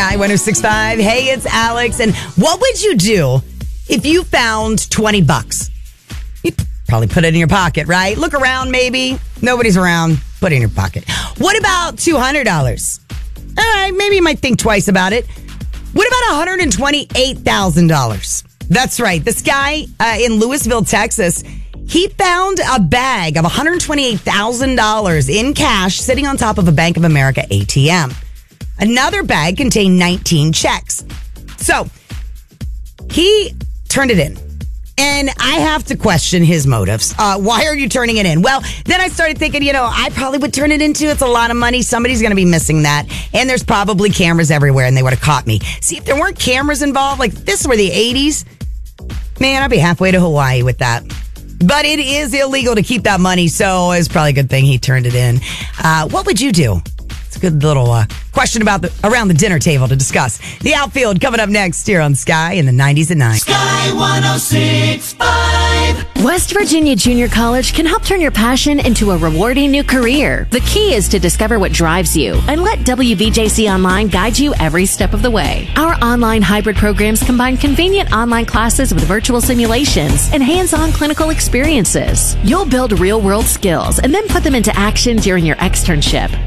Sky 106.5. Hey, it's Alex. And what would you do if you found $20? You'd probably put it in your pocket, right? Look around, maybe. Nobody's around. Put it in your pocket. What about $200? All right, maybe you might think twice about it. What about $128,000? That's right. This guy in Louisville, Texas, he found a bag of $128,000 in cash sitting on top of a Bank of America ATM. Another bag contained 19 checks. So he turned it in. And I have to question his motives. Why are you turning it in? Well, then I started thinking, I probably would turn it in too. It's a lot of money. Somebody's going to be missing that. And there's probably cameras everywhere and they would have caught me. See, if there weren't cameras involved, like this were the 80s, man, I'd be halfway to Hawaii with that. But it is illegal to keep that money, so it's probably a good thing he turned it in. What would you do? It's a good little question about around the dinner table to discuss. The Outfield coming up next here on Sky in the 90s at 9. Sky 106.5. West Virginia Junior College can help turn your passion into a rewarding new career. The key is to discover what drives you and let WVJC Online guide you every step of the way. Our online hybrid programs combine convenient online classes with virtual simulations and hands-on clinical experiences. You'll build real-world skills and then put them into action during your externship,